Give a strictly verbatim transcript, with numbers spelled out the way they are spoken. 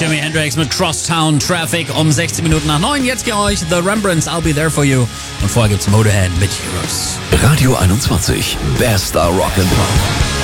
Jimi Hendrix mit Crosstown Traffic um sechzehn Minuten nach neun. Jetzt für euch The Rembrandts, I'll Be There For You. Und vorher gibt's Motorhead mit Heroes. Radio einundzwanzig, bester Rock'n'Pop.